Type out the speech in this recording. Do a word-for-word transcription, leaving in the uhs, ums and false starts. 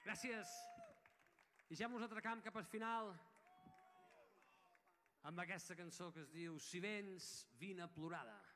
Gràcies. I ja mos atracam cap al final amb aquesta cançó que es diu Si vens, vine plorada.